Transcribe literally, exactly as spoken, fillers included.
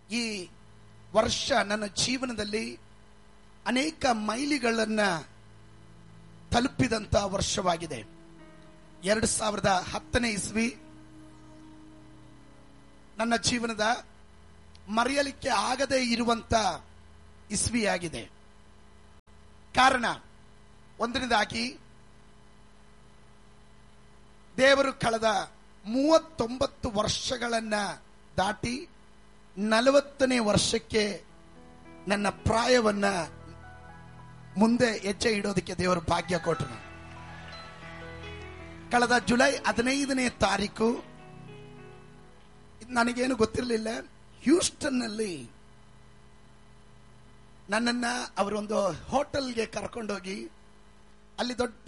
ಈ ವರ್ಷ ನನ್ನ ಜೀವನದಲ್ಲಿ ಅನೇಕ ಮೈಲಿಗಳನ್ನ ತಲುಪಿದಂತ ವರ್ಷವಾಗಿದೆ. ಎರಡು ಸಾವಿರದ ಹತ್ತನೇ ಇಸ್ವಿ ನನ್ನ ಜೀವನದ ಮರೆಯಲಿಕ್ಕೆ ಆಗದೇ ಇರುವಂತ ಇಸ್ವಿಯಾಗಿದೆ. ಕಾರಣ ಒಂದನೇದಾಗಿ, ದೇವರು ಕಳೆದ ಮೂವತ್ತೊಂಬತ್ತು ವರ್ಷಗಳನ್ನ ದಾಟಿ ನಲವತ್ತನೇ ವರ್ಷಕ್ಕೆ ನನ್ನ ಪ್ರಾಯವನ್ನ ಮುಂದೆ ಹೆಜ್ಜೆ ಇಡೋದಕ್ಕೆ ದೇವರು ಭಾಗ್ಯ ಕೊಟ್ಟರು. ಕಳೆದ ಜುಲೈ ಹದಿನೈದನೇ ತಾರೀಕು, ನನಗೇನು ಗೊತ್ತಿರಲಿಲ್ಲ, ಹ್ಯೂಸ್ಟನ್ ನಲ್ಲಿ ನನ್ನನ್ನ ಅವರೊಂದು ಹೋಟೆಲ್ಗೆ ಕರ್ಕೊಂಡೋಗಿ ಅಲ್ಲಿ ದೊಡ್ಡ